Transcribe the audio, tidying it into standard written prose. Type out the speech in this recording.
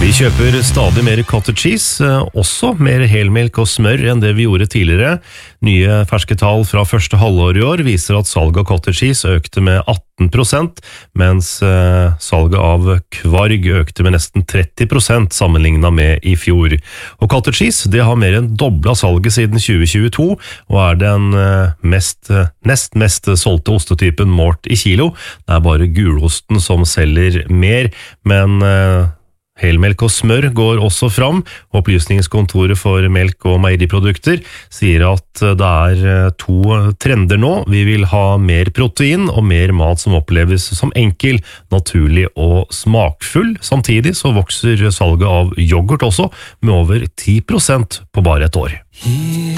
Vi kjøper stadig mer cottage cheese, også mer helmelk og smør enn det vi gjorde tidligere. Nye ferske tall fra første halvår i år viser at salget av cottage cheese økte med 18%, mens salget av kvarg økte med nesten 30% sammenlignet med i fjor. Og cottage cheese, det har mer enn doblet salget siden 2022, og er den nest mest solgte ostetypen målt i kilo. Det er bare gulosten som selger mer, men helmelk og smør går også fram. Opplysningskontoret for melk- og meieriprodukter sier at det er to trender nå. Vi vil ha mer protein og mer mat som oppleves som enkel, naturlig og smakfull. Samtidig så vokser salget av yoghurt også med over 10% på bare et år.